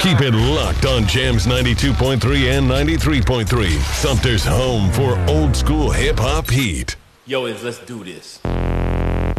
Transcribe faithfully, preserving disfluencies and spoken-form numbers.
Keep it locked on Jams ninety-two point three and ninety-three point three. Sumter's home for old school hip hop heat. Yo, is let's do this.